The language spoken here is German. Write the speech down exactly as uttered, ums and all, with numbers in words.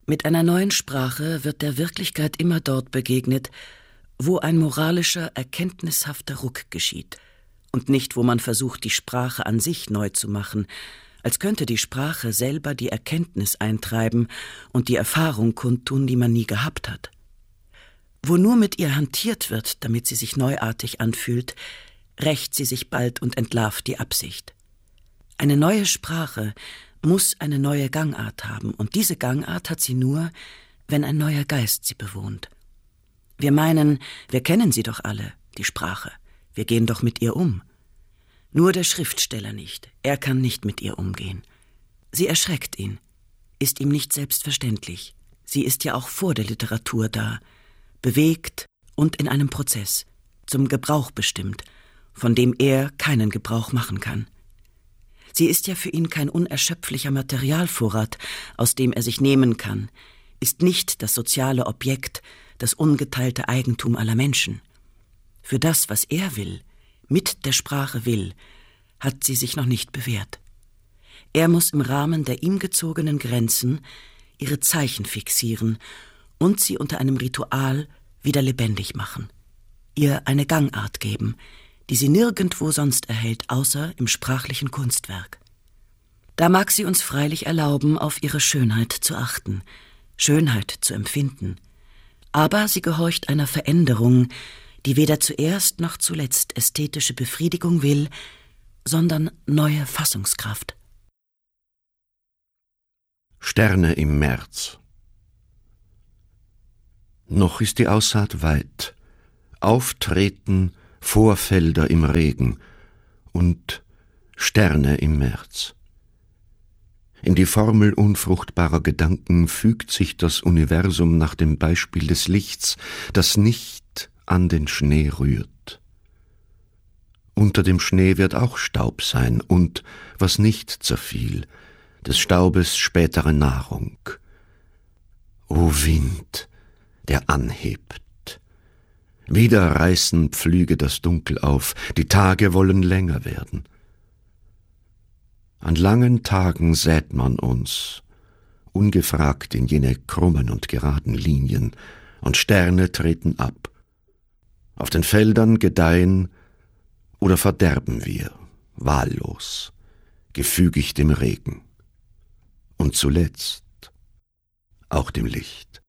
Mit einer neuen Sprache wird der Wirklichkeit immer dort begegnet, wo ein moralischer, erkenntnishafter Ruck geschieht und nicht, wo man versucht, die Sprache an sich neu zu machen, als könnte die Sprache selber die Erkenntnis eintreiben und die Erfahrung kundtun, die man nie gehabt hat. Wo nur mit ihr hantiert wird, damit sie sich neuartig anfühlt, rächt sie sich bald und entlarvt die Absicht. Eine neue Sprache muss eine neue Gangart haben, und diese Gangart hat sie nur, wenn ein neuer Geist sie bewohnt. Wir meinen, wir kennen sie doch alle, die Sprache, wir gehen doch mit ihr um. Nur der Schriftsteller nicht, er kann nicht mit ihr umgehen. Sie erschreckt ihn, ist ihm nicht selbstverständlich. Sie ist ja auch vor der Literatur da, bewegt und in einem Prozess, zum Gebrauch bestimmt, von dem er keinen Gebrauch machen kann. Sie ist ja für ihn kein unerschöpflicher Materialvorrat, aus dem er sich nehmen kann, ist nicht das soziale Objekt, das ungeteilte Eigentum aller Menschen. Für das, was er will, mit der Sprache will, hat sie sich noch nicht bewährt. Er muss im Rahmen der ihm gezogenen Grenzen ihre Zeichen fixieren und sie unter einem Ritual wieder lebendig machen, ihr eine Gangart geben, die sie nirgendwo sonst erhält, außer im sprachlichen Kunstwerk. Da mag sie uns freilich erlauben, auf ihre Schönheit zu achten, Schönheit zu empfinden, aber sie gehorcht einer Veränderung, die weder zuerst noch zuletzt ästhetische Befriedigung will, sondern neue Fassungskraft. Sterne im März. Noch ist die Aussaat weit, auftreten Vorfelder im Regen und Sterne im März. In die Formel unfruchtbarer Gedanken fügt sich das Universum nach dem Beispiel des Lichts, das nicht an den Schnee rührt. Unter dem Schnee wird auch Staub sein und, was nicht zerfiel, des Staubes spätere Nahrung. O Wind, der anhebt! Wieder reißen Pflüge das Dunkel auf, die Tage wollen länger werden. An langen Tagen sät man uns, ungefragt in jene krummen und geraden Linien, und Sterne treten ab. Auf den Feldern gedeihen oder verderben wir, wahllos, gefügig dem Regen. Und zuletzt auch dem Licht.